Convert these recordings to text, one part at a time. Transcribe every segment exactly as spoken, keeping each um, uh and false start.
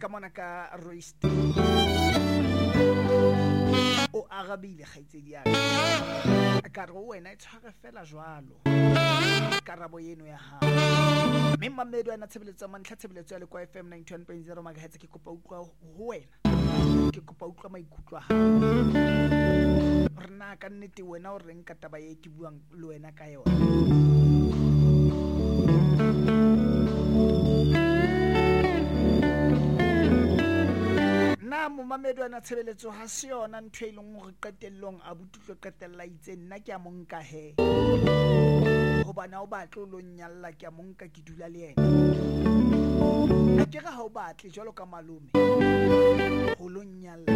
ka mona ka roast o agabile kgaitsedi ya ka re wena e tshware fela jwalo karabo yeno ya ha mme mamedo ana tshebeletso mantlha tshebeletso ya le kwa F M ninety-one point zero megahertz ke kopa utlwa ho wena ke kopa utlwa maikutlo ha rena ka nnete wena o reng ka taba ye ke buang le wena ka yona na mo mamedo ana tshebeletso ha se yona ntwe ileng hore qetellong a bututlo qetella itse nna ke a monka he hobana o batla o lo nyalla ke a monka ke dula le yena a ke ga ha o batle jwalo ka malome ho lo nyalla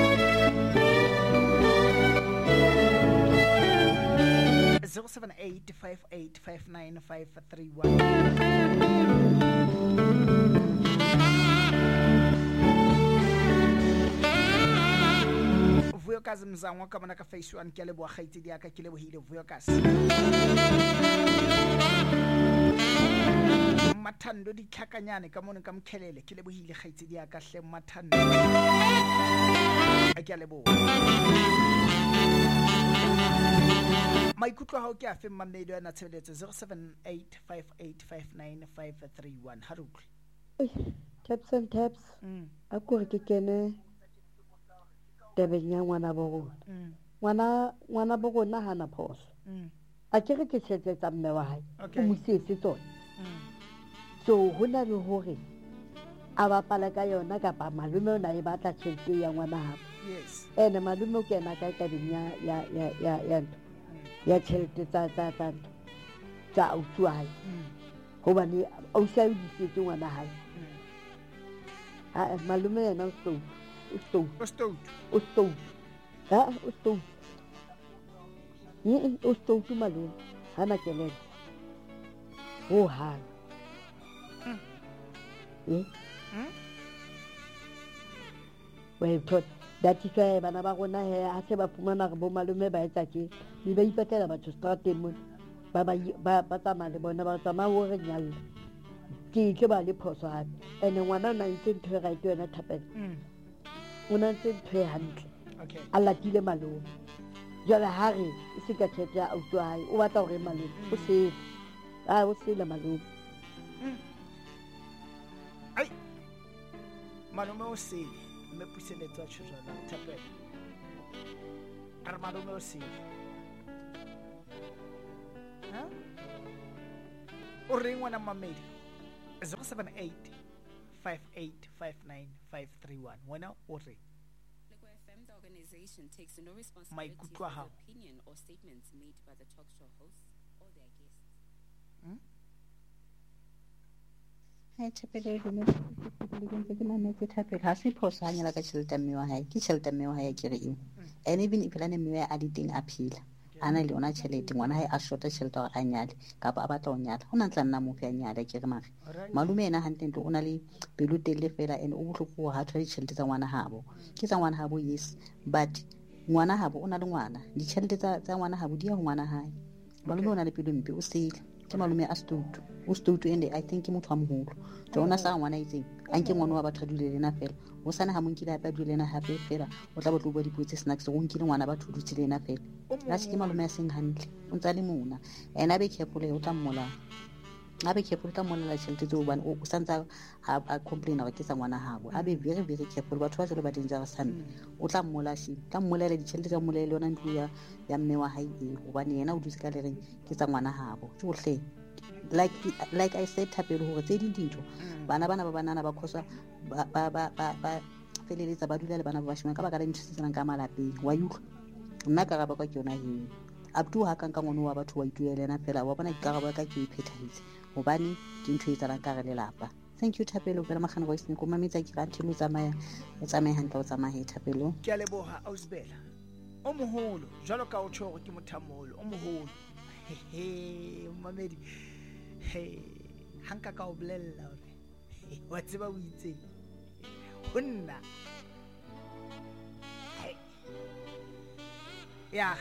zero seven eight five eight five nine five three one Vuyokazi mzangwa kama naka face one kele bo khaiti dia ka kele bo hile Vuyokazi Mathando di tlhakanyane ka mone ka mkhelele kele bo hile khaiti dia ka hle Mathando a kele bo maikutlo ha o ke a fe mamedo ana tshebeletso zero seven eight five eight five nine five three one harukle taps and taps a kore ke kene tebeng ya ngwana bo ngwana ngwana bo gona hana phoso a ke re ke tsetsetsa mme wa hae o musetse tsone so hona le hore a bapala ka yona kapa malume o na e batla tshetse ya ngwana ha yes ene malume o kena ka tabeng ya ya ya ya ya ya tshetse tsa tsa tsa tsa utswai hobane o sa udisetse ngwana hae a malume yena o so Ustou. Ustou. Ustou. Ah, ustou. Ni ustou tu malu. Hana kelen. Oh han. Hmm. Eh? Hmm. Well, tot. Dati tsa bana ba rona he a se ba fumana re bo malume ba etsa ke. Di ba ipatela batho strateng mo. Ba ba ba tsamaya le bona ba tsamaya ho re nyalla. Ke ke ba le phoso hape. Ene ngwana na ntse ntho right yona thapela. Mm. Una ntse ntho hantle okay alla tile malome jala hare e se ka tshetse a utswai o batla hore malome o se a o se la malome ai malome o se me puseletsa a tshwana thapela ar malome o se ha o reng wana mamedi zero seven eight five eight five nine five three one wena o re Lego F M, the organization takes no responsibility for the opinion or statements made by the talk show hosts or their guests. Hmm? Hai chapele le le ke ke na metse thapela ha se phosa hanya la ka tshilta mme wa hae ke tshilta mme wa hae ke re eng and even if lane mme a di teng a phila ana le ona tšhelete ngwana hae a shota tšhelete wa anyale kapa a batla o nyala hona tla nna mo fe anyale ke re mare malume ena hantente o na le pelo telle fela ene o botlhoko ha tshware tšhelete tsa ngwana habo ke tsa ngwana habo yes but ngwana habo o na le ngwana di tšhelete tsa tsa ngwana habo di ya ngwana hae malume o na le pelo mpe o sele ke malume a stutu o stutu ende I think motho a moholo tsona sa ngwana itseng a nke ngwana wa batho dule lena fela o sana ha monkile a pa dule lena hape fela o tla botlo bua dipotse snacks go nkile ngwana batho dutse lena fela la se ke malume a seng hantle o ntsa le mona ena be careful o tla mmola a be careful ka mona la tšhelete tse o bana o santsa a complain ga ke sa ngwana habo a be very very careful batho ba jelo ba dangerous hampe o tla mmola shi ka mmolele ditšhelete tsa mmolele yona ntlo ya ya mme wa hae e go bane yena o dutse ka le reng ke tsa ngwana habo tsohle like like I said thapelo hore tse ding dintho bana bana ba banana ba khosa ba ba ba ba feleletsa ba dula le bana ba bashima ka baka la ntse tsena ka malapeng wa yutlwa nna ka ga ba ka ke yona he abdu ha kan ka ngono wa batho wa ituelena fela wa bona ikarabo ka ke iphethahitse hobane ke ntho e tsala ka re le lapa thank you thapelo pela magana voice ne ko mametsa ke ga thilo tsamaya o tsamaya hantle o tsamaya thapelo ke a leboha ausbela o moholo jalo ka o tshoro ke mothamolo o moholo he mamedi he hanka ka o blella hore wa tseba o itse honna ya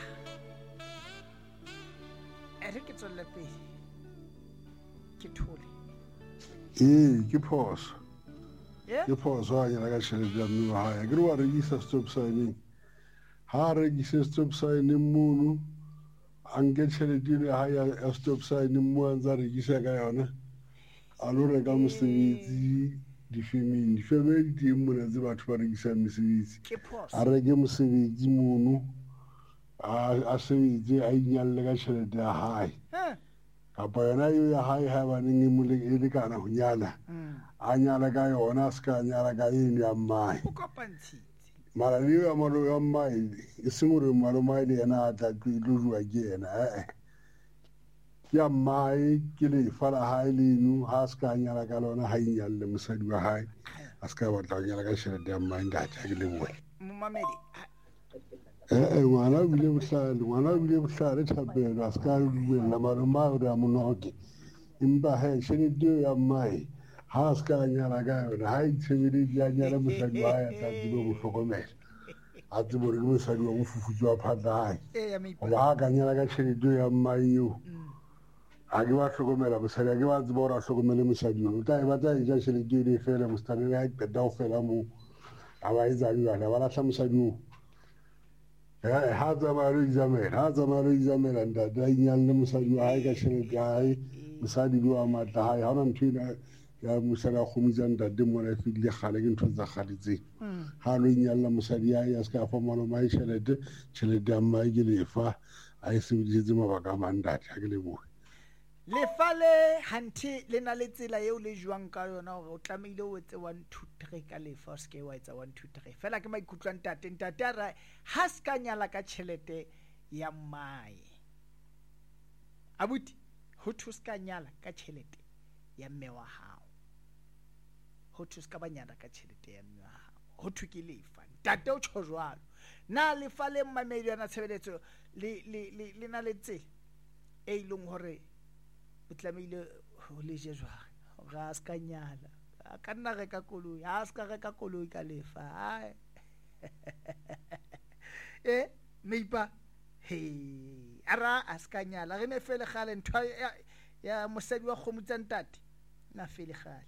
ere ke tswela pele ke thole eh ke phoso ke phoso a nyala ka tšhelete ya mme wa hae ke re wa rekisa stop signing ha a rekise stop signing mono a nke tšhelete ile ha ya stop signing mo a ntse a rekisa ka yona a lo reka mosebetsi difemeng difemeng di teng mona tse batho ba rekisang mesebetsi a reke mosebetsi mono a sebetse a inyalle ka tšhelete ya hae kapa yona eo ya hae ha baneng e lekana ho nyala a nyala ka yona a se ka nyala ka eno ya mmae mara leo ya malo ya mmae e seng gore malomae le yena a tla tlotlodiwa ke yena ee ke ya mmae ke lefa la hae leno ha a se ka nyala ka lona ha inyalle mosadi wa hae a se ka batla ho nyala ka tšhelete ya mmae ntate a ke lebohe ee ngwana o bile bohlale ngwana o bile bohlale Thapelo a se ka dumella malomae gore a monoke empa he tšhelete eo ya mmae ha a se ka nyala ka yona ha itshebeletse a nyala mosadi wa hae a tla tsebe go hlokomela a tsebe gore ke mosadi wa mofufutso wa phata hae goba ha a ka nyala ka tšhelete ya mmae eo a ke ba hlokomela mosadi a ke ba tseba gore a hlokomele mosadi o tla e batla e ja tšhelete ele fela mosadi le ha e qeta go fela moo a ba etsang jwale ba latlha mosadi oo ha a tsamaya lo izamela ha a tsamaya lo izamela ntate a inyalle mosadi wa hae ka tšhelete ya hae mosadi le wa matla hae ha ona ntho ena ya mosadi a kgomitsang ntate mona e fedile kgale ke ntho tsa kgale tseng ha a lo inyalla mosadi ya hae a se ka fa malomae tšhelete tšhelete ya mmae ke lefa a e sebedisetse mabaka a mang ntate a ke lebohe lefa le hanthe le na le tsela eo le jwang ka yona gore o tlamehile o etse one two three ka lefa o seke wa etsa one two three fela ke maikutlo a ntate ntate a ra ha se ka nyala ka tšhelete ya mmae abuti ho thu se ka nyala ka tšhelete ya mme wa hao ho thu se ka ba nyala ka tšhelete ya mme wa hao ho thu ke lefa ntate o tjho jwalo na lefa le mmamedi yana tshebeletso le na le tsela e ileng hore o tlamehile ho le je jwang ga se ka nyala a ka nna reka koloi ha se ka reka koloi ka lefa hai eh meipa he ara a se ka nyala re ne fele gale ntwa ya mosadi wa kgomutsa ntate na fele gale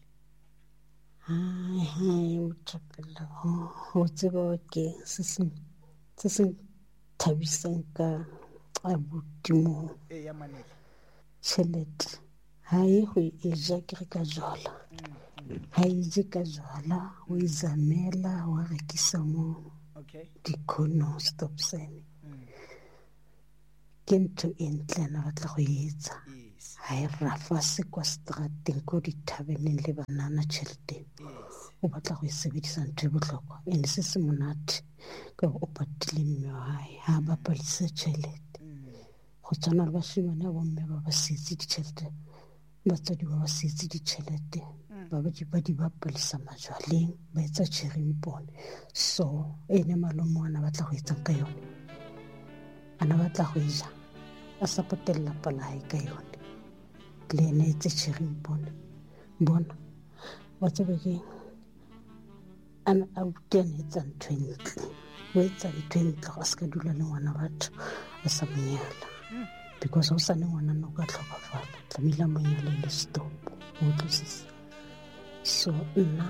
hai o Thapelo ho tseba ke se se se thabisang ka abuti mo e ya manele tšhelete ha e go e ja ke re ka jwala ha e je ka jwala o izamela wa rekisa mo dikono stop sign ke ntho e ntle na batla go etsa ha e rafa se kwa strateng ko dithabeneng le banana tšhelete o batla go e sebedisa ntho e bohlokwa ene se se monate ka o patile mme wa hae ha ba palisa tšhelete go tsana le basimane ba bomme ba ba setse ditšhelete batswadi ba ba setse ditšhelete ba ba ba di bapalisa majwaleng ba etsa tšherimpone so ene malomo ana batla go etsang ka yone ana batla go ja a sapotella palae ka yone le ene etse tšherimpone bona ba tsebe ke ana a butene etsa ntho e ntle o etsa ntho e ntle go se ka dula le ngwana batho a sa monyala because o sa ne ngwana no ka tlhokafala tlamehile a monyale le stop o tlosisa so nna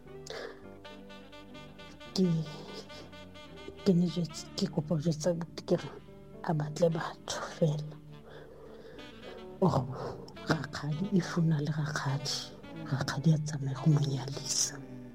ke ke ne jetse ke kopa go jetsa buti ke re a batle batho fela o rakgadi e funa le rakgadi rakgadi a tsamaye go monyalisa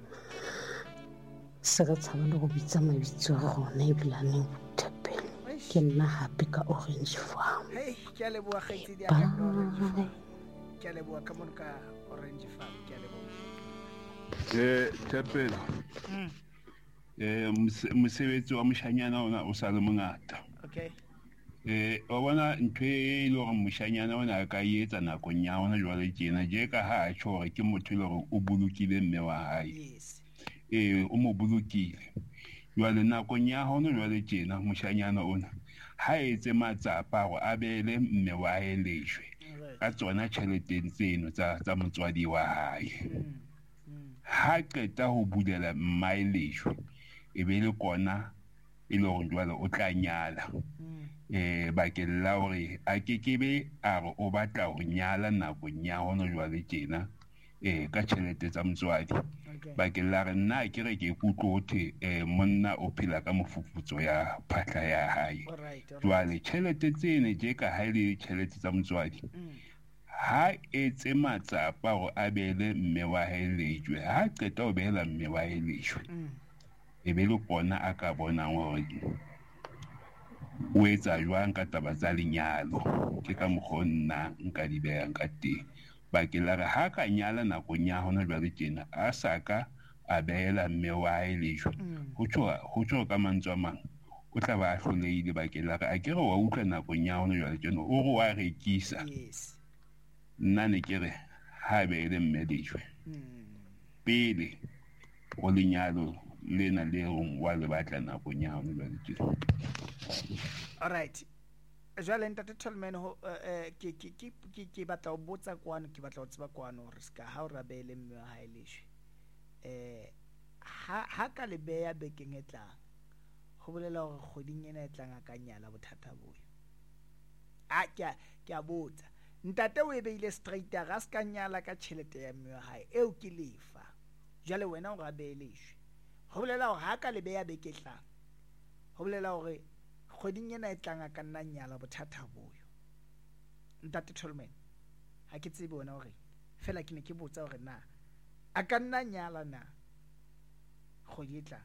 se re tshaba le go bitsa mabitso a gona e bilaneng Thapelo ke nna happy ka Orange Farm hey ke a leboa kgaitsedi ya ka Orange Farm ke a leboa ka mon ka Orange Farm ke a leboa eh Thapelo eh mosebetsi wa moshanyana ona o sa le mongata okay eh o bona ntwe e le gore moshanyana ona ka etsa nakong ya ona jwale tjena je ka ha a tshore ke motho le gore o bolokile mme wa hae yes eh o mo bolokile jwale nakong ya hona jwale tjena moshanyana ona ha etse matsapa go abele mme wa hae leshwe ka tsona tšheleteng tseno tsa tsa motswadi wa hae ha qeta ho bulela mmae leshwe e be le kona e le gore jwale o tla nyala eh bakeng la hore a ke kebe a re o batla ho nyala nakong ya hona jwale tjena eh ka tšhelete tsa motswadi bakeng la re nna ke re ke kutlothe eh monna o phela ka mofufutso ya phatla ya hae jwale tšhelete tsene je ka ha ile tšhelete tsa motswadi ha etse matsapa go a bele mme wa hae lejwe ha qeta o bela mme wa hae lejwe e be le kona a ka bonang gore o etsa jwang ka taba tsa lenyalo ke ka mokgwa nna nka di behang ka teng bakeng la re ha ka nyala nakong ya hona jwale tjena a saka a behela mme wa hae lejwe ho tjho ka mantswe a mang o tla ba a hlolehile bakeng la re a kere wa utlwa nakong ya hona jwale tjena o re wa rekisa nna ne ke re ha behele mme lejwe pele go lenyalo lena le rong wa le batla nakong ya hona jwale tjena. All right. Jwale ntate Tolman ho ke ke ke ke batla o botsa kwano ke batla o tseba kwano re ska ha o rabele mme ha ile shwe eh ha ha ka le beya bekeng etlang go bolela gore kgoding ena etlang a ka nyala bothata boyo a ke ke a botsa ntate o e beile straight ga ska nyala ka tšhelete ya mme ha eo ke lefa jwale wena o rabele shwe go bolela gore ha ka le beya beketlang go bolela gore kgoding ena e tlang a ka nna nyala bothata boyo ntate Tolman ha ke tsebe bona gore fela ke ne ke botsa gore na a ka nna nyala na kgodi tla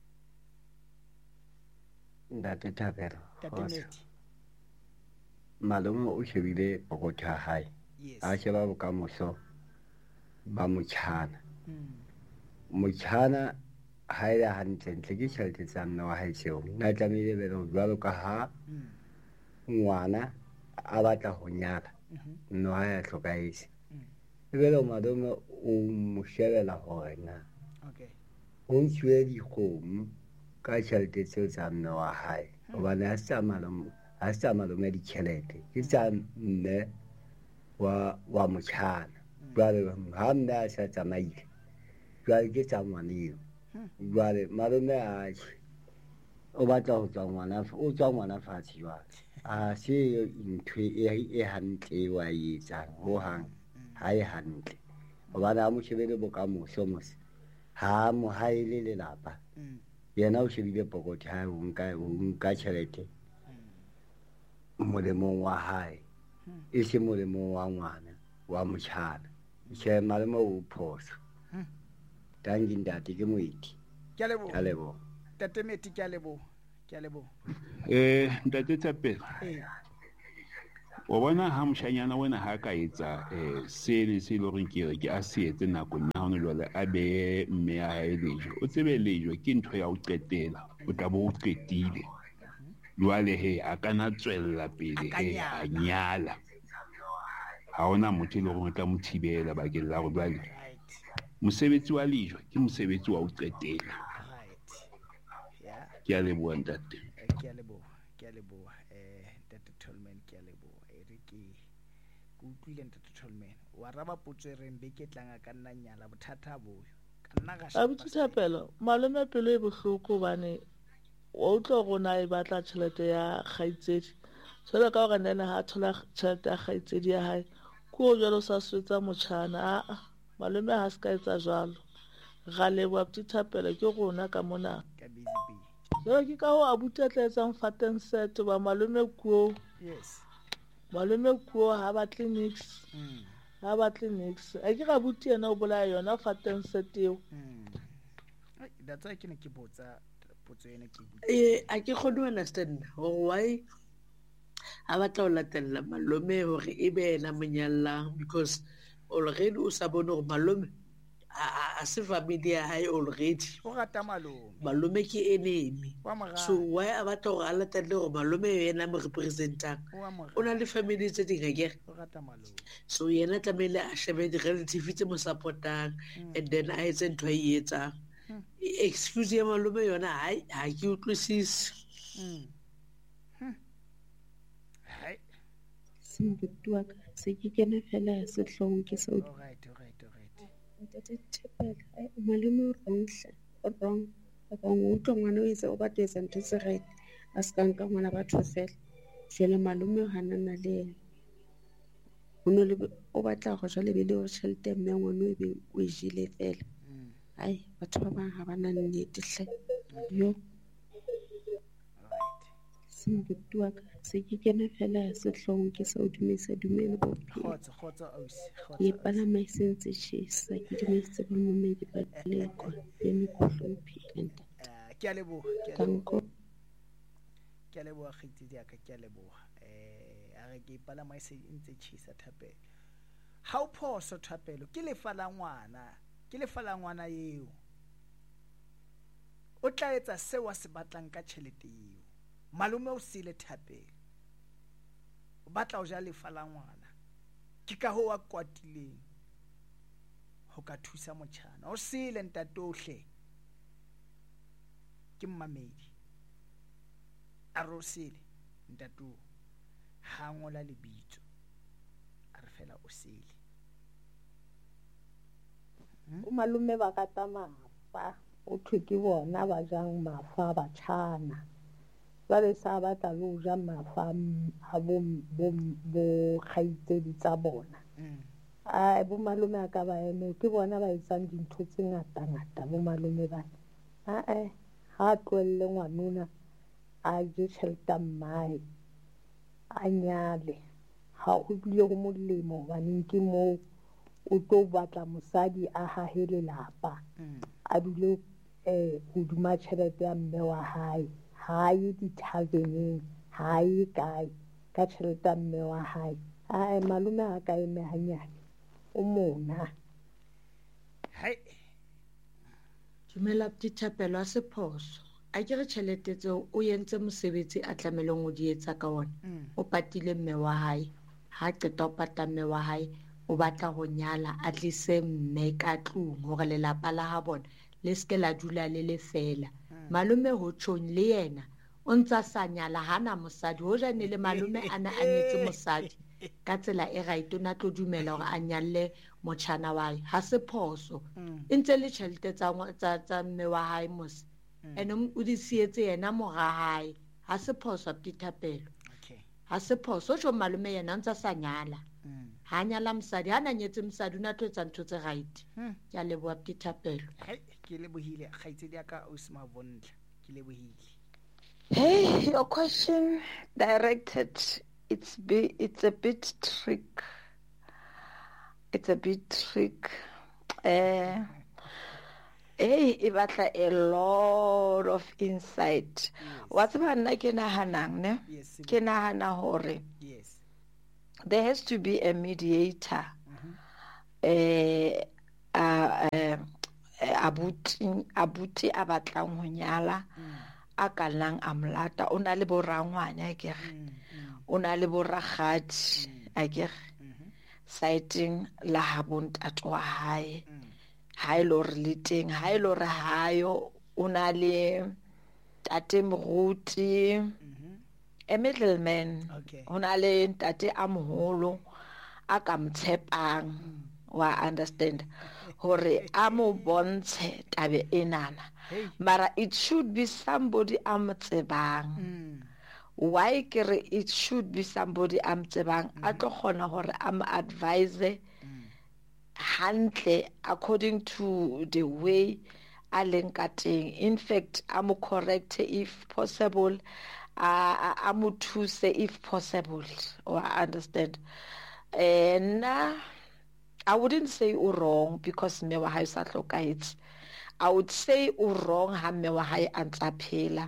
ntate Thapelo tatemeti malome o shebile pokotha hae a sheba bokamoso ba motjhana motjhana ha ile hantle ntle ke tšhelete tsa mme wa hae seo nna tlamehile be le jwalo ka ha ngwana a batla go nyala mme wa hae a tlhokaetse e be le malome o mo shebela gore na o ntshuwe dikgomo ka tšhelete tseo tsa mme wa hae gobane a se tsa malome a se tsa malome ditšhelete ke tsa mme wa motjhana jwale ha mme a sa tsamaile jwale ke tsa ngwana eo jwale malome a o batla go tswa ngwana o tswa ngwana fatshe jwale a se ntho e hantle wa etsang ho hang ha e hantle gobane a mo shebele bokamoso mose ha mo haele lelapa yena o shebile pokotho ha o nka o nka tšhelete molemong wa hae e se molemong wa ngwana wa motjhana ke malome o phoso tangi ndati ke moiti ke lebo ke lebo tatemeti ke lebo ke lebo eh ntate Thapelo o bona ha moshanyana wena ha ka etsa eh se le se le reng ke re ke a se etse nakong ya hona jwale a be mme ya hae lejwe o tsebe lejwe ke ntho ya o qetela o tla bo o qetile jwale he a kana tswella pele he a nyala ha ona motho le go tla mothibela bakeng la go jwale mosebetsi wa lejwe ke mosebetsi wa o qetela ke a leboa ntate ke a leboa ke a leboa eh ntate Tolman ke a leboa e re ke go utlwile ntate Tolman wa raba potso e reng be ke tlang a ka nna nyala bothata boyo ka nna ga a botse Thapelo malome pelo e bohloko bane o tlo gona e batla tšhelete ya kgaitsedi jalo ka gore nene ha thola tšhelete ya kgaitsedi ya hae ko jalo sa swetsa motšhana a malome ha se ka etsa jalo ga leboa botse Thapelo ke gona ka mona ka busy jalo ke ka ho abuti tla etsang faten set ba malome kuo yes malome kuo ha batle mix ha batle mix a ke ga buti yena o bola yona faten set eo that's why ke ne ke botsa potso ena ke eh a ke kgone ho understand gore why a batla ho latella malome hore e be ena monyallang because already o sa bone gore malome a se family ya hae already o rata malome malome ke enemy so why a batla gore a latelle gore malome yena mo representang o na le family tse ding akere o rata malome so yena tlamehile a shebe di-relative tse mo supportang and then a etse ntho a e etsang excuse ya malome yona hai ha ke utlwisise hai Simbutua se ke kena fela sehlong ke so all right all right all right ntate Thapelo ai malome o ronhle o rong ba mo tlo ngwana o itse o batla etsa ntho tse right a se ka nka ngwana batho fela jele malome o hanana le o no le o batla go ja lebele o tšhelete mme ngwana e be o e jile fela ai batho ba bang ga ba na nnete hle yo sembuti wa ka se ke kena fela sehlong ke sa o dumisa dumele bophelo e palama e sentse tšhesa ke dumisitse ba momedi ba leko le mekotlo o phile ke a leboga ke a leboga kgaitsedi ya ka ke a leboga eh a re ke palama e sentse tšhesa Thapelo ha o phoso Thapelo ke lefa la ngwana ke lefa la ngwana eo o tla etsa seo a se batlang ka tšhelete eo malume o sile Thapelo o batla o ja lefa la ngwana ke ka ho wa kwatileng ho ka thusa motjhana o sile ntatohle ke mmamedi a rosile ntatu ha ngola lebitso a re fela o sile o malume ba ka tamafa o thuki bona ba jang mafa ba tshana ba le sa ba tla lo ja mafa a bo bo bo khaitsedi tsa bona a bo malume a ka ba ene ke bona ba itsang dintho tse ngata ngata bo malume ba a eh ha tlwelle ngwanona a je tšhelete mai a nyale ha o bile go molemo ba ninki mo o tlo batla mosadi a hahele lapa a dule eh go duma tšhelete ya mme wa hae hae di thaveneng hae kae ka tšhelete ya mme wa hae a malume a ka eme hanyane o mona hai dumela Thapelo a sephoso a ke re tšhelete tseo o yentse mosebetsi a tlameleng o di etsa ka ona o patile mme wa hae ha qeta o pata mme wa hae o batla go nyala a tlise mme ka tlung gore lelapa la ha bona le ske la dula le le fela malume ho tshong le yena o ntsa sa nyala hana mosadi ho jane le malume ana a nyetse mosadi ka tsela e right o na tlo dumela gore a nyalle motšhana wa hae ha se phoso e ntse le tšhelete tsa tsa mme wa hae mose ene o di sietse yena moga hae ha se phoso Thapelo ha se phoso jo malume yena ntsa sa nyala ha nyala mosadi ha na nyetse mosadi o na tlo etsa ntho tse right ke a leboa Thapelo ke lebohile kgaitsedi ya ka Osma Bondla ke lebohile. Hey, your question directed, it's be it's a bit trick. It's a bit trick. Uh, hey, it was like a lot of insight. What's about na ke nahanang ne? Ke nahana hore. Yes. There has to be a mediator. Eh uh, uh, abuti abuti a batlang ho nyala a kalang a mlata o na le borangwana ke re o na le boragadi a ke re sighting la habontato wa hae ha ile re le teng ha ile re hayo o na le tate mruti a middleman o na le tate a moholo a ka mtshepang wa understand hore a mo bontshe tabe enana mara it should be somebody a mtsebang mm. why kere it should be somebody a mtsebang mm-hmm. a tlo khona hore am advise mm. hantle according to the way a lenkateng in fact am correct if possible uh, am thuse if possible or understand and uh, I wouldn't say you wrong because me wa hae sa hlokaetse. I would say you wrong ha me wa hae antsa phela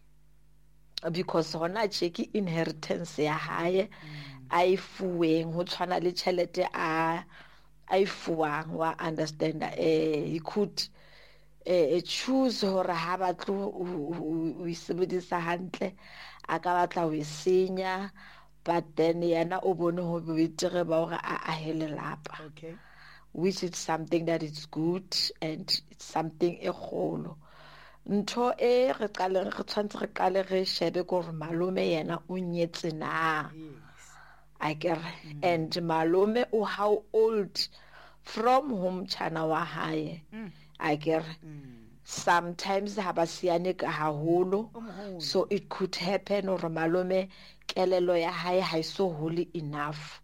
because hona cheki inheritance ya hae ai fuweng ho tshwana le tšhelete a ai fuwang wa understand eh he could eh choose hore ha batlo o isebedisa hantle a ka batla o isenya but then yena o bone ho betere ba hore a ahele lapa okay which is something that is good and it's something e kholo ntho e re qale re tshwantse re qale re shebe go re malume yena o nyetse na I get mm. and malume o how old from whom chana wa hae mm. I get mm. sometimes ha ba siane ka haholo so it could happen or malume kelelo ya hae ha so holy enough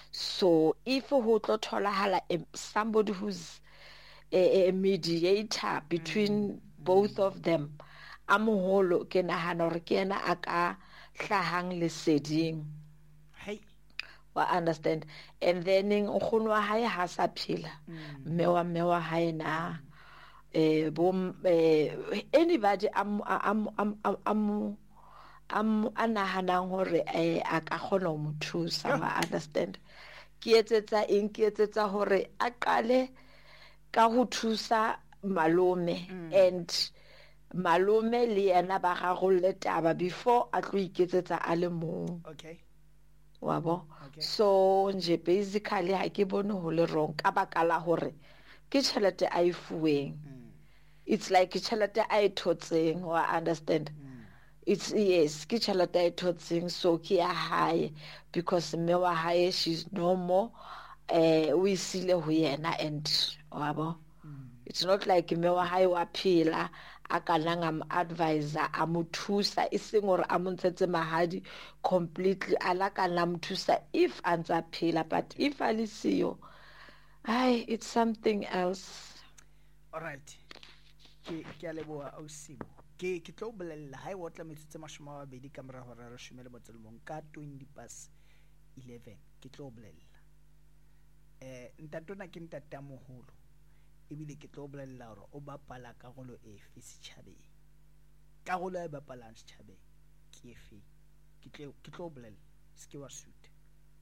So if ho tlo tholahala somebody who's a, a mediator between mm. both of them, a moholo ke nahana hore ke yena a ka hlahang leseding. Hey. Wa understand? And then nkgono wa hae ha sa phela, mme wa mme wa hae na eh bom eh anybody am am am am am anahanang hore eh a ka khona ho mo thusa. Wa understand? Ke etsetsa eng ke etsetsa hore a qale ka ho thusa malome mm. and malome le yena ba gagolle taba before a tlo iketsetsa a le mong. Okay. Wabo. Okay. So nje basically ha ke bone ho le wrong ka baka la hore ke tšhelete a e fuweng. Mm. It's like tšhelete a e thotseng. Wa understand? Mm. It's yes, ke tšhelete a e thotseng, so ke ya hae because me wa hae she's no more eh we sile ho yena and wabo. Mm. It's not like me wa hae wa phela a kanang am advisor a mo thusa iseng gore a mo ntshetse mahadi completely ala kana mo thusa if antsa phela, but if ali siyo ai it's something else. All right, ke ke a leboha ausibo ke ke tlo bolella hai o tla metsetse mashoma wa bedi ka mora hora re shumele botselmong ka twenty past eleven ke tlo bolella eh ntatona ke ntata moholo ebile ke tlo bolella hore o bapala karolo efe setjhabeng, karolo e bapalang setjhabeng ke efe ke tlo ke tlo bolella se ke wa suit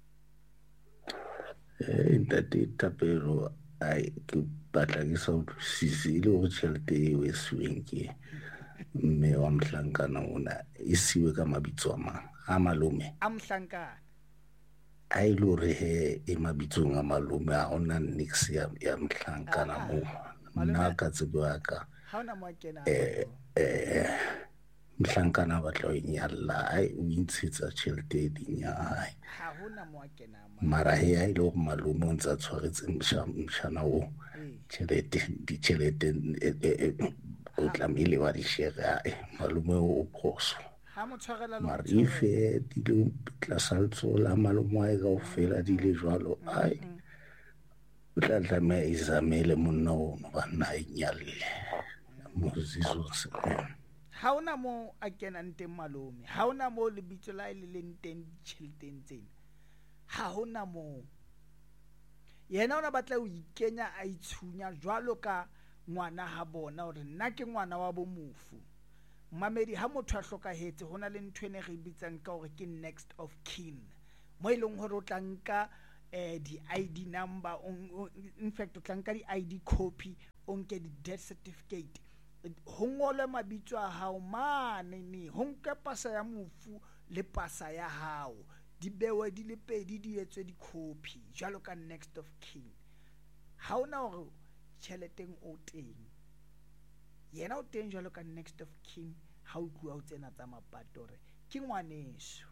eh ntate Tapelo ai ke batla ke sa utlwisise ile ho tšhelete e we swing ke mme wa Mhlankana ona isiwe ka mabitso a mang a malome a Mhlankana ai lore he e mabitsong a malome a ona nix ya ya Mhlankana mo nna ka tsebwa ka ha ona mo kena eh eh Mhlankana ba tlo inyalla ai o intshitsa tšhelete di nya ai ha hona mo kena mara he ai lo malome o ntsa tshwaretse mshana o tšhelete di tšhelete o tlamile wa di share ai malome o phoso marife di le tlasaltso la maloma e ka o fela di le jwalo ai o tla tlamea izamele monna ono ba nna inyalle mozizo se ha ona mo a kenang teng malome ha ona mo lebitso la ile le nteng tšheleteng tsena ha ona mo yena ona batla o ikenya a itshunya jwalo ka ngwana ha bona hore nna ke ngwana wa bo mofu. Mamedi ha motho a hlokahetse hona le ntwe ne re bitsang ka hore ke next of kin mo ileng hore o tla nka eh di I D number on, in fact o tla nka di I D copy o nke di death certificate ho ngolwe mabitso a hao mane ni ho nke pasa ya mofu le pasa ya hao di bewe di le pedi di etswe di copy jalo ka next of kin. Ha ona hore tšheleteng o teng yena o teng jalo ka next of kin ha o tluwa o tsena tsa mapatore ke ngwaneso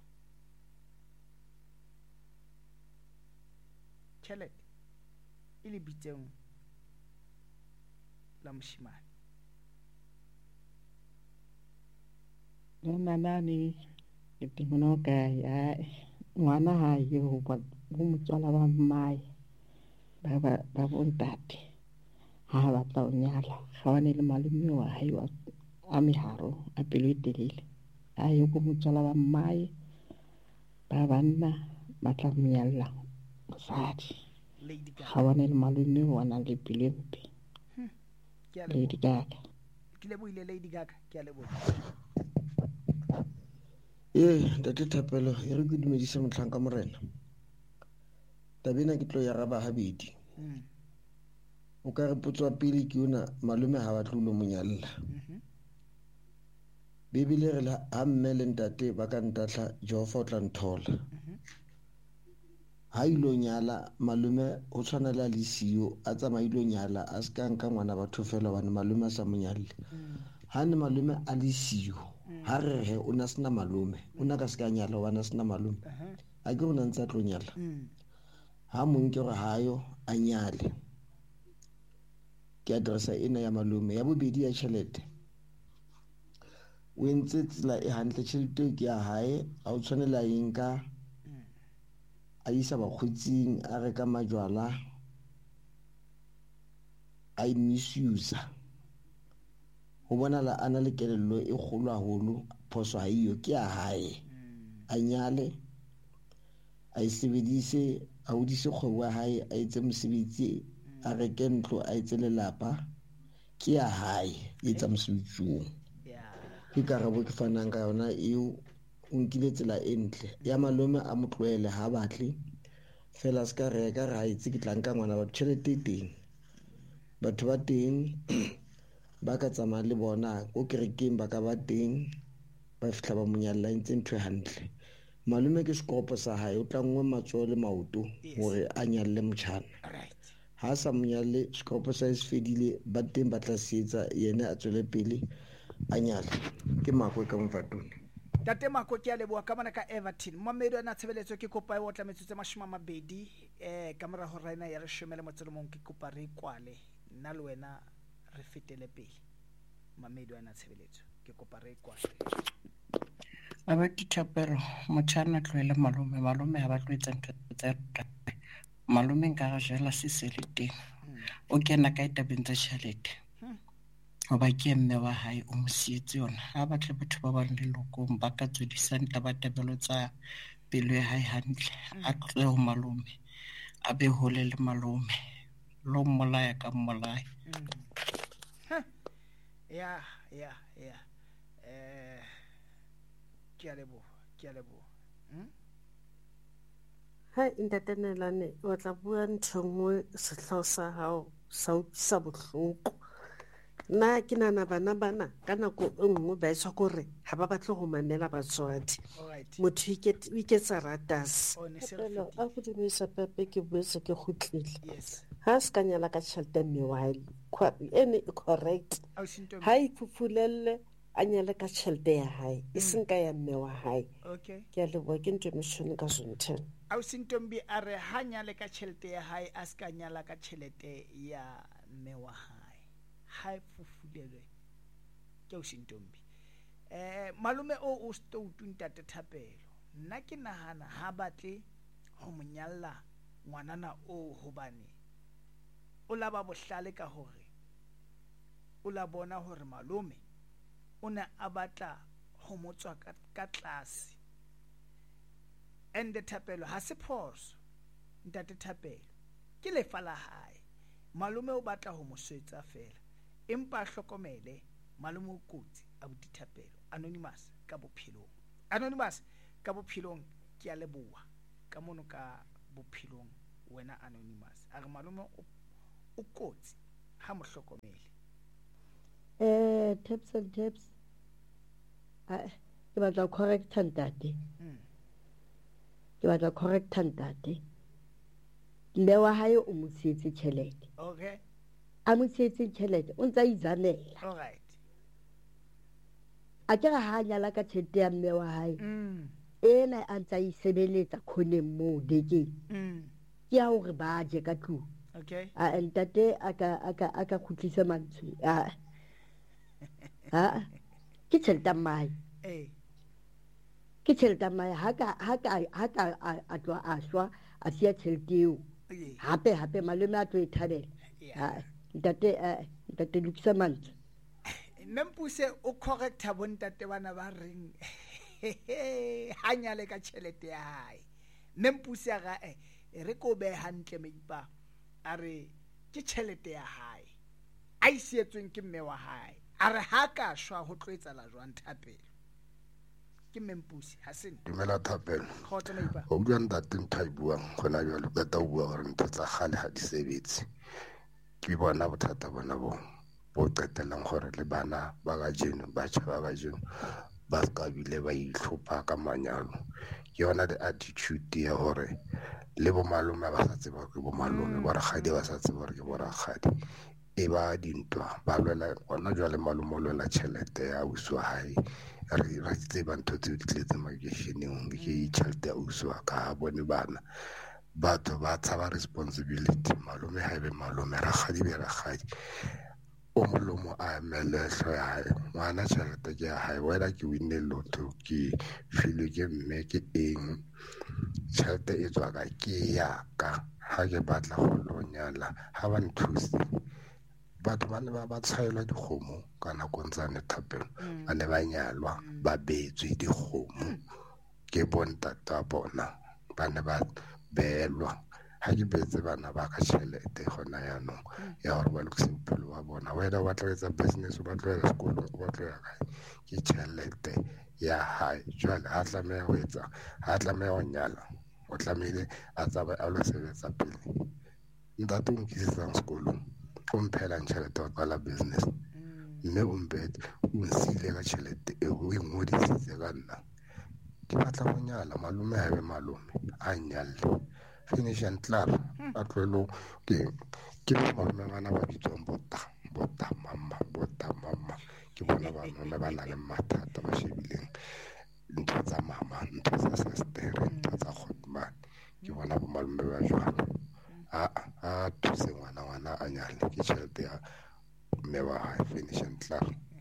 tšhelete e le bitseng la moshimane le nanane ke timono ka ya ngwana ha ye ho ba bo motswala ba mmae ba ba ba bontate ha ba tla o nyala ga wane le malome wa hae wa a meharo a pelo e telele a ye go motswala ba mmae ba banna ba tla mnyalla mosadi ga wane le malome wa na le pelo mpe Lady Gaga ke le buile Lady Gaga ke a le bona eh ntate Thapelo e re go dumedisa Motlhanka morena tabena ke tlo ya raba habedi o ka re potso pele ke una malome ha ba tlulo monyalla bibele re la amme le ntate ba ka ntatla Jehova o tla nthola ha ilo nyala malome o tshwanela le siyo a tsamailo nyala a ska nka ngwana batho fela bana malome a sa monyalle ha ne malome a le siyo ha re he o na sena malome o na ka ska nyala wa na sena malome a ke rona ntse a tlo nyala ha monke re hayo a nyale ke adresa ena ya malome ya bobedi ya tšhelete o entse tsela e hantle tšhelete ke ya hae a o tshwanela eng ka a isa bakgotsing a reka majwala a misuse ho bonala ana le kelello e kgolo haholo phoso ha iyo ke a hae a nyale a isebedise a hodise kgwebo ya hae a etse mosebetsi a reke ntlo a etse lelapa ke a hae e tsa mosebetsing ke karabo ke fanang ka yona eo o nkile tsela e ntle ya malome a motloele ha batle fela ska reka ra itse ke tlang ka ngwana ba tšhelete teng batho ba teng ba ka tsamaya le bona o kerekeng ba ka ba teng ba fihla ba monyalla ntse ntho hantle malome ke sekopo sa hae o tla ngwe matsoho le maoto hore a nyalle motjhana ha sa monyalle sekopo sa se fedile ba teng ba tla setsa yena a tswele pele a nyale ke makwe ka mfatone tate mako ke a leboa ka mana ka Everton mmamedi ana tshebeletso ke kopa e o tla metsotse mashima mabedi eh ka mora ho raina ya re shomele motselo mong ke kopa re kwale nna le wena re fetele pele mmamedi ana tshebeletso ke kopa re kwale aba Thapelo motjana tloele malome malome ha ba tloetsa ntho tsa malome nka ga jela se se le teng o kena ka itabeng tsa tšhelete o ba ke mme wa hae o mosietse yona ha ba tle batho ba bang le lokong ba ka tsodisang tabatabelo tsa pelo ya hae hantle a tle ho malome a be hole le malome lo mmolaya ka mmolaya ya ya ya eh ke a leboha ke a leboha ha intatenelane o tla bua ntho ngwe sehlo sa hao sa utlwisa bohloko nna ke nana bana bana ka nako e nngwe ba etswa kore ha ba batle go mamela batswadi motho o iketsa ratas pelo a go dumisa pepe ke boetse ke kgutlile ha se ka nyala ka tšhelete mewile ene e correct ha e fufulelle a nyale ka tšhelete ya hae e seng ka ya mme wa hae ke a leboa ke ntho mešhone ka zonten ausintombi a re ha nyale ka tšhelete ya hae a se ka nyala ka tšhelete ya mme wa hae ha fufulelwe ke ausintombi eh malume o o sto utuntate Thapelo nna ke nahana ha batle ho monyalla ngwanana o hobane o la ba bohlale ka hore o la bona hore malume ona a batla ho motswa ka tlase ende Thapelo ha se phoso ntate Thapelo ke lefa la hae malume o batla ho moswetsa fela empa hlokomele malume o kotsi abuti Thapelo anonymous ka bophelong anonymous ka bophelong ke a leboa ka mono ka bophelong wena anonymous a re malume o kotsi ha mo hlokomele eh tips and tips ah ke batla correct ntate ke batla correct ntate le wa hae o motsietse tšhelete okay a motsietse tšhelete o ntse a izanela all right a ke ga ha nyala ka tšhelete ya mme wa hae ena a ntse a isebeletsa khoneng mo dekeng ke ya hore ba je ka tlung okay a ntate aka aka aka khutlisa mantswe a ha ke tšhelete mai eh ke tšhelete mai ha ka ha ka ha ka a tloa a shwa a sia tšhelete eo hape hape malome a tlo e thabela ha ntate ntate lukisa mantswe nempuse o correcta bontate bana ba reng ha nyale ka tšhelete ya hae nempuse ga e re ko be hantle meipa a re ke tšhelete ya hae a isietsweng ke mme wa hae a re ha ka shwa ho tloetsa la jwang Thapelo ke mempusi ha sene dumela Thapelo khotsa meipa o bua ntate nthaibua gona jalo ka ta bua gore ntse tsa gale ha di sebetse ke bona bothata bona bo bo tetelang gore le bana ba ga jeno ba tšha ba ga jeno ba ka bile ba itlhopha ka manyalo yona the attitude ya gore le bo malome ba sa tseba ke bo malome ba ragadi ba sa tseba ke bo ragadi e ba dintwa ba lwela ona jwale malume lwela tšhelete ya uswa hae re re tseba ntho tse di tletse makeisheneng ke tšhelete ya uswa ka bone bana batho ba tshaba responsibility malume ha be malume ragadi be ragadi o molomo a melehlo ya hae ngwana tšhelete ke ya hae wena ke winne lotto ke filwe ke mme ke eng tšhelete e tswa ka ke ya ka ha ke batla go lo nyala ha ba nthusi batho ba ne ba ba tshwaelwa dikgomo ka nakong tsa Thapelo ba ne ba nyalwa ba betswe dikgomo ke bontate ba bona ba ne ba belwa ha ke betse bana ba ka tšhelete gona yaanong ya gore ba lokise bophelo ba bona wena o batla go etsa business o batla go ya sekolo o batla go ya kae ke tšhelete ya hae jwale ha tlameha go etsa ha tlameha go nyala o tlamehile a tsamaye a lo sebetsa pele ntate o nkisetsang sekolong o mphelang tšhelete wa qala business mme o mpete o nsile ka tšhelete e o e ngodisitse ka nna ke batla go nyala malome ha be malome a nyalle finish and clear a tlwelo ke ke malome ngwana ba bitswang bota bota mama bota mama ke bona ba nna ba na le mathata ba shebileng ntho tsa mama ntho tsa sister ntho tsa khotman ke bona ba malome ba jwalo a a thuse ngwana ngwana a nyale ke tšhelete ya mme wa hae finish and clear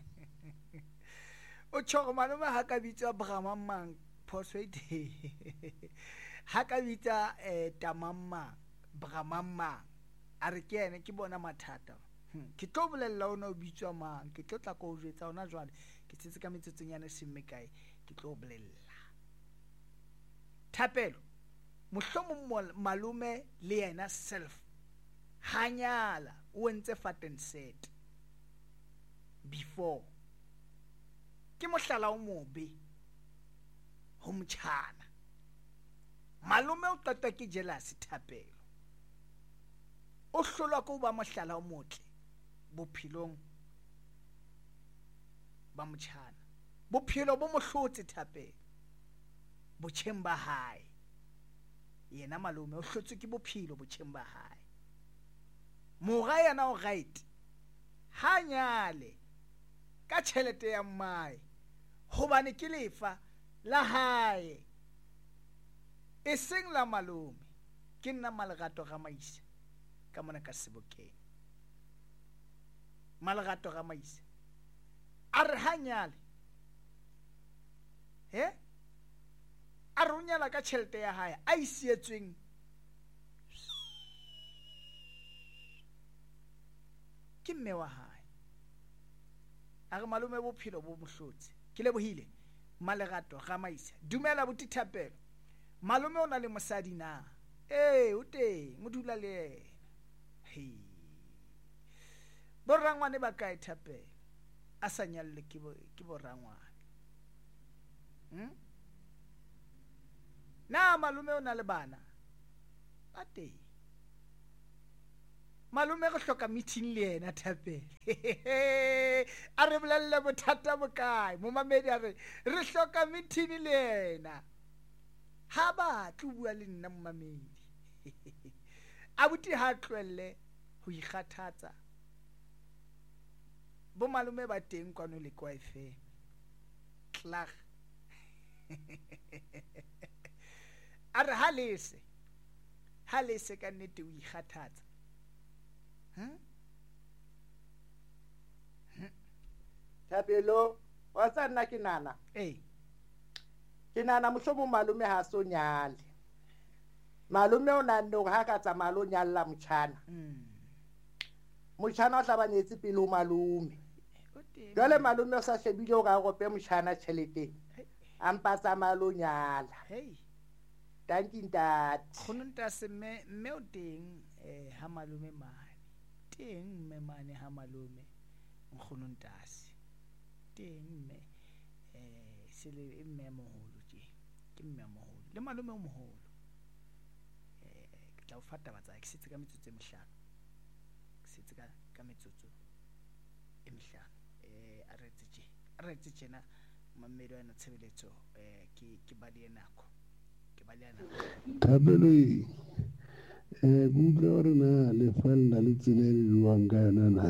o tšhogo malome ha ka bitswa bramamang phosphate ha ka bitsa eh tamamma bramamma a re ke ene ke bona mathata ke tlo bolella ona o bitswa mang ke tlo tla go jetsa ona jwale ke tsetse ka metsotsong ya semme kae ke tlo bolella Thapelo mohlomong malume le yena self hanyala o ntse fat and set before ke mohlala o mobe ho mtshana malume o tata ke jealous Thapelo o hlolwa ko ba mohlala o motle bophelong ba motshana bophelo bo mohlotse Thapelo botjheng ba hae yena malume o hlotswe ke bophelo botjheng ba hae moga yana o right hanyale ka tšhelete ya mmae hobane ke lefa la hae e seng la malume ke nna Malerato ga Maisa ka mona ka Sebokeng Malerato ga Maisa a re hanyale he a runyala ka tšhelete ya hae a isietsweng ke mme wa hae a re malume bophelo bo mohlotse ke lebohile Malerato ga Maisa dumela buti Thapelo malume o na le mosadi na eh o teng o dula le yena he borangwane ba kae Thapelo a sa nyalle ke bo ke borangwane hm na malume o na le bana ba teng malume go hloka meeting le yena Thapelo a re bolelle bothata bokae mo mamedi a re re hloka meeting le yena ha ba tlo bua le nna mmamedi abuti ha tlwelle ho ikgathatsa bo malume ba teng kwano le kwa F M klag a re ha lese ha lese ka nnete o ikgathatsa hm Thapelo wa tsa nna ke nana eh ke nana mohlomong malume ha so nyale malume o na no ha ka tsa malo nyalla motšhana motšhana o tla ba netse pele o malume jwale malume o sa shebile o ga gope motšhana tšhelete ampa tsa malo nyala hey tanki ntate khononta se me me o teng eh ha malume mane teng me mane ha malume nkhonontase teng me eh sele mme moholo tje ke mme moholo le malume o moholo eh ke tla o fata batsa ke setse ka metsotso e mehlano ke setse ka ka metsotso e mehlano eh a retse tje a retse tjena mammedi wa na tshebeletso eh ke ke ba le nako ke ba le nako Thapelo eh gutla re na le falla le tsene le buang ka yona na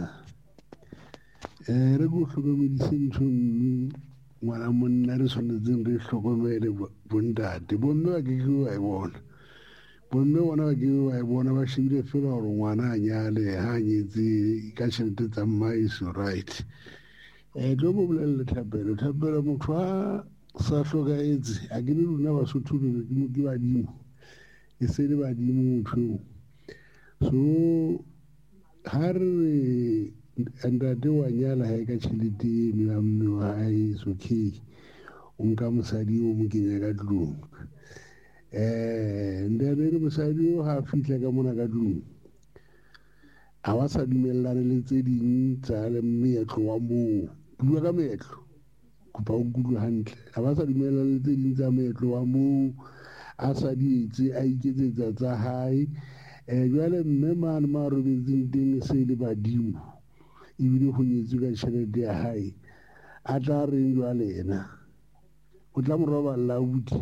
eh re go hlokomedise ntshong ngwana monna re tshwanetseng re hlokomele bondate bomme ba ke ke wa e bona bomme bona ke wa bona ba shebile fela gore ngwana a nyale ha nyetse ka tšhelete tsa mmaiso right eh tlo bo bolelle Thapelo Thapelo motho a sa hlokaetse a ke le lona Basotho le ke mo ke badimo e se le badimo motho so ha re ntate wa nyala ha ka tšhelete eno ya mme wa hae is okay o nka mosadi o mo kenya ka tlung eh ndebe re mosadi o ha fitla ka mona ka tlung a wa sa dumellane le tse ding tsa le meetlo wa mo bua ka meetlo kopa o gulu hantle a ba sa dumellane le tse ding tsa meetlo wa mo a sa di etse a iketsetsa tsa hae eh jwale mme mane ma robetseng ding se le badimo ebile go nyetswe ka tšhelete ya hae a tla reng jwale ena o tla mo roba laudi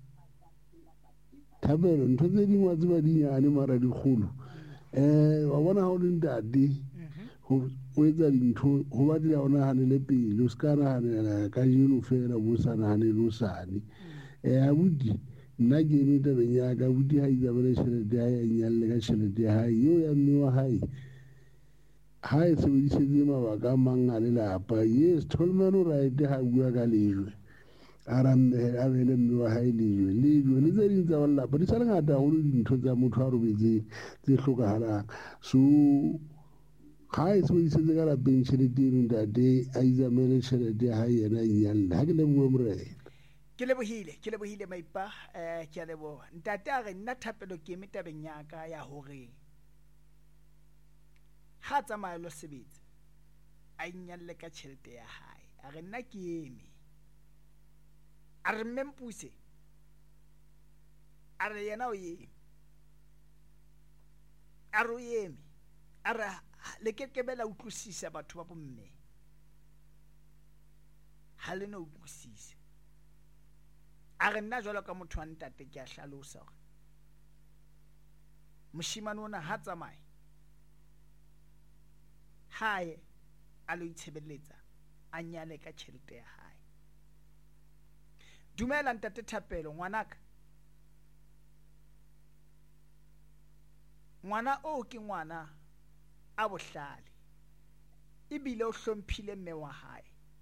Thapelo ntho tse dingwe wa tseba dinyane mara dikgolo eh wa bona ha o le ntate ho etsa dintho ho batla o nahanele pele o ska nahanela ka jeno fela bo sa nahanele o sane eh abuti nna ke eme tabeng ya ka abuti ha Isabela tšhelete ya hae e nyalle ka tšhelete ya hae eo ya mme wa hae ha e sebedisetse mabaka a mang a lelapa yes Tolmano right ha bua ka lejwe a rambe a bele mme wa hae lejwe lejwe le tse ding tsa lelapa di sa le ngata haholo dintho tsa motho a robetseng tse hlokahalang so ha e sebedisetse ka lapeng tšhelete eno ntate a izamele tšhelete ya hae yena e nyalle ha ke le bua morena ke lebohile ke lebohile maipa eh ke a leboha ntate a re nna Thapelo ke eme tabeng ya ka ya hore ha tsamaya lo sebetsa a inyalle ka tšhelete ya hae a re nna ke eme a re mmempuse a re yena o eme a re o eme a re le kekebe la utlwisisa batho ba bomme ha le no utlwisisa a re nna jwalo ka motho wa ntate ke a hlalosa hore moshimane ona ha tsamaya hae a lo itshebeletsa a nyale ka tšhelete ya hae dumela ntate Thapelo ngwanaka ngwana o ke ngwana a bohlale ebile o hlomphile mme wa hae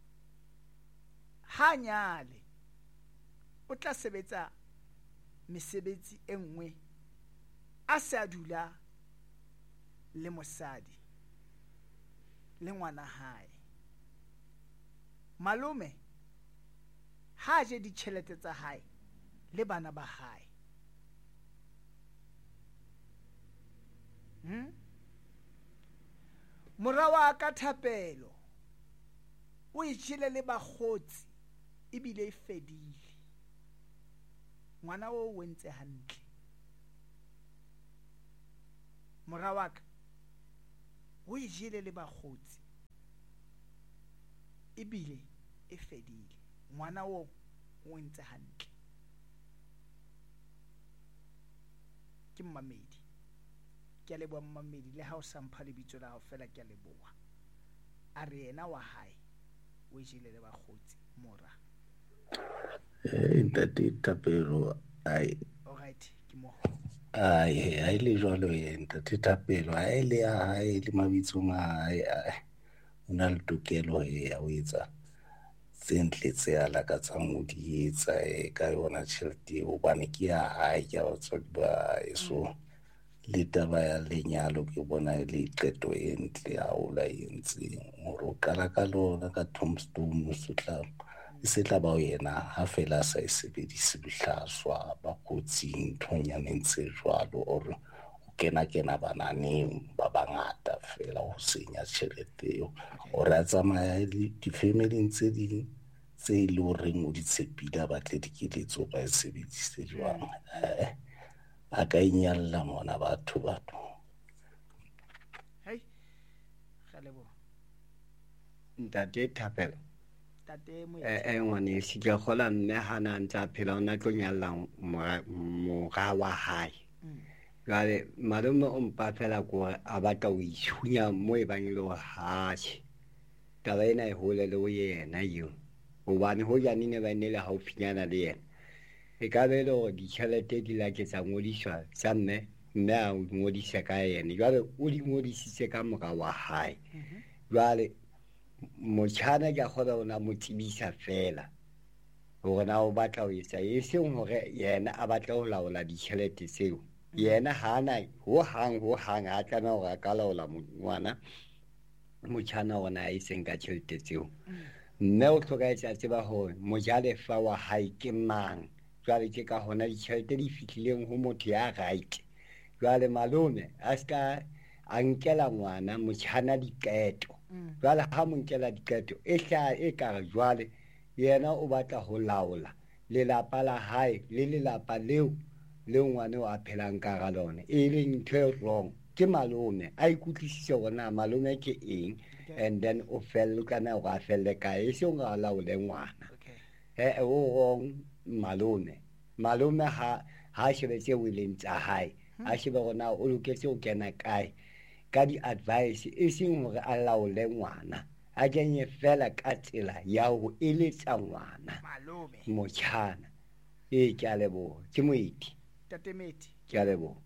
ha nyale o tla sebetsa mesebetsi e nngwe a sa dula le mosadi le ngwana hae malome ha je ditšhelete tsa hae le bana ba hae hm mora wa ka Thapelo o itjile le bagotsi ebile e fedile ngwana o wentse hantle mora wa ka o itjile le bagotsi ebile e fedile ngwana o o ntse hantle ke Mmamedi ke a leboha Mmamedi le ha o sa mpha lebitso la hao fela ke a leboha a re yena wa hae o jile le bagotsi mora eh ntate Thapelo ai alright ke mo ai ai le jwalo ye ntate Thapelo ai le ya hae le mabitsong a hae una le tokelo ya o etsa sentle tse ala ka tsang o di etsa e ka yona tšhelete o bane ke ya hae ya batswadi ba eso le taba ya lenyalo ke bona le qeto e ntle ya o la entseng hore o kala ka lona ka tombstone se tla se tla ba yena ha fela sa e sebedise bohlaswa ba kotsing thonyaneng tse jwalo or kena kena bananeng ba bangata fela ho senya tšhelete eo o ra tsamaya le di-family tse ding tse ile o reng o di tshepile ba tle dikeletso ba e sebedise jwang eh a ka inyalla ngwana batho batho hey galebo ntate Thapelo tate mo eh eh ngwane se ke gola mme hana ntsa phela ona tlo nyalla mo ga wa hae gale malome o mpa fela ko a batla o ishunya mo e bang le o hache taba ena e hole le o yena yo o bane ho jane ne ba nele haufinyana le yena e ka be le gore ditšhelete di la ke tsa ngodišwa tsa mme mme a ngodisa ka ene jwale o di ngodisitse ka moka wa hae jwale motšhana ke a kgona ona mo tsebisa fela gore na o batla ho etsa e seng gore yena a batla ho laola ditšhelete tseo yena ha ana ho hang ho hang a tla na gore a ka laola ngwana motšhana ona a iseng ka tšhelete tseo mme o tlhokaetsa tseba gore mojalefa wa hae ke mang jwale ke ka hona ditšhelete di fihlileng ho motho ya right jwale malome a ska a nkela ngwana motšhana diketo jwale ha mo nkela diketo e hla e ka jwale yena o batla ho laola lelapa la hae le lelapa leo le ngwana o a phelang ka ga lona e leng ntho e wrong ke malome a ikutlwisise gona malome ke eng and then o felle kana go a felle ka e se o ga laole ngwana e o wrong malome malome ha ha shebetse wileng tsa hae a shebe gona o loketse o kena kae ka di advice e seng gore a laole ngwana a kenye fela ka tsela ya go eletsa ngwana motšhana e ke a leboga ke moeti tatemeti ke a leboga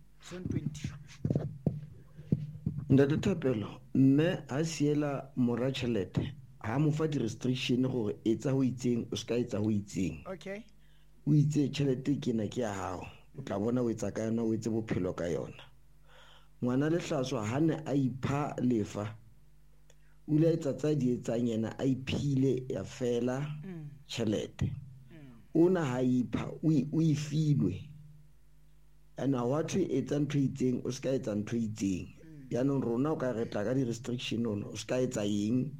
ntate Thapelo mme a siela mora tšhelete ha mo fa di-restriction gore etsa ho itseng o ska etsa ho itseng okay o itse tšhelete ke na ke ya hao o tla bona o etsa ka yona o etse bophelo ka yona ngwana Lehlaswa ha ne a ipha lefa o ile a etsa tsa di etsang yena a iphile ya fela tšhelete ona ha ipha o ifilwe ana watho etsa ntho itseng o ska etsa ntho itseng yaanong rona o ka re tla ka di-restriction ono o ska etsa eng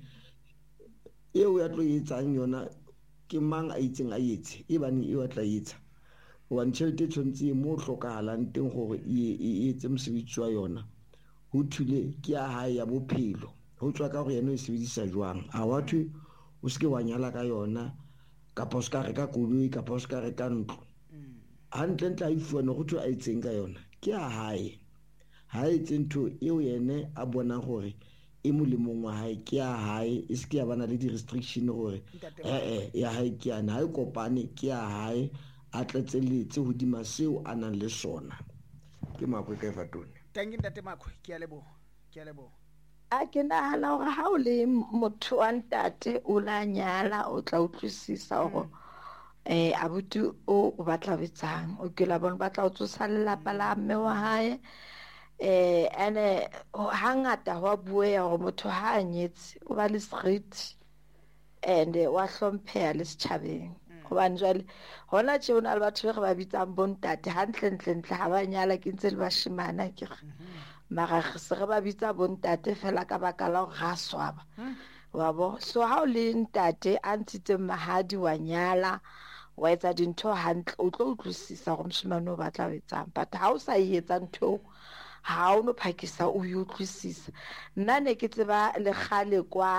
eo ya tlo etsang yona ke mang a itseng a etse e bane e batla etsa hobane tšhelete e tshwanetse mo o tlhokahalang teng gore e etse mosebetsi wa yona ho thule ke ya hae ya bophelo ho tswa ka gore yena o e sebedisa jwang a watho o seke wa nyala ka yona kapa o ska reka koloi kapa o ska reka ntlo hantle ntle a ifuane go thwe a etseng ka yona ke ya hae ha etse ntho eo yene a bonang gore e molemong wa hae ke ya hae e seke ya bana le di-restriction gore ee ya hae ke yana ha e kopane ke ya hae a tletseletse hodima seo a nang le sona ke Makwe ka Efatone tangi ntate Makwe ke a leboga ke a leboga a ke nagana gore ha o le motho wa ntate o la nyala o tla utlwisisa gore eh abuti o batla betsang o ke la bona batla o tsosa lelapa la mme wa hae eh ene hangata ho bue ya gore motho ha anyetse o ba le street and wa hlompheha le setšhabeng gobane jwale gona tše o na le batho be ge ba bitsang bontate gantlentle-ntle ga ba nyala ke ntse le bashimana ke mara se ge ba bitsa bontate fela ka baka la gore ga a swaba wa bo so ha o le ntate a ntshitseng mahadi wa nyala wa etsa dintho hantle o tlo utlwisisa gore moshimane o batla o etsang but ha o sa e etsa ntho ha o no phakisa o e utlwisisa nna ne ke tseba le kgale kwa